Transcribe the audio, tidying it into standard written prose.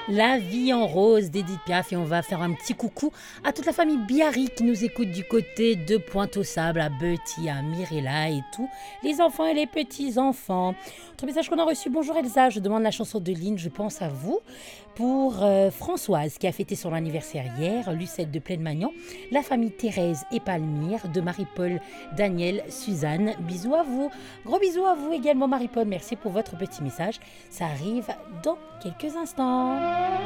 La vie en rose d'Edith Piaf et on va faire un petit coucou à toute la famille Biarri qui nous écoute du côté de Pointe-aux-Sables, à Betty, à Mirella et tout, les enfants et les petits-enfants. Autre message qu'on a reçu, bonjour Elsa, je demande la chanson de Lynn, je pense à vous. Pour Françoise qui a fêté son anniversaire hier, Lucette de Plaine-Magnan, la famille Thérèse et Palmyre, de Marie-Paul, Daniel, Suzanne, bisous à vous. Gros bisous à vous également Marie-Paul, merci pour votre petit message. Ça arrive dans quelques instants.